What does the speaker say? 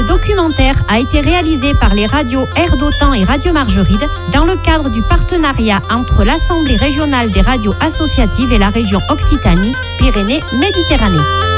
documentaire a été réalisé par les radios Air d'Otan et Radio Margeride dans le cadre du partenariat entre l'Assemblée régionale des radios associatives et la région Occitanie-Pyrénées-Méditerranée.